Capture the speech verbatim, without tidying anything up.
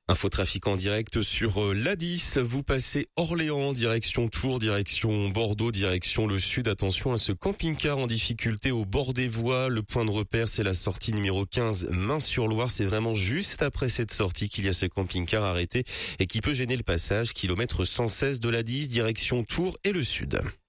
Infotrafic en direct sur l'A dix. Vous passez Orléans, direction Tours, direction Bordeaux, direction le sud. Attention à ce camping-car en difficulté au bord des voies. Le point de repère, c'est la sortie numéro quinze, Main-sur-Loire. C'est vraiment juste après cette sortie qu'il y a ce camping-car arrêté et qui peut gêner le passage. Kilomètre cent seize de l'A dix, direction Tours et le sud.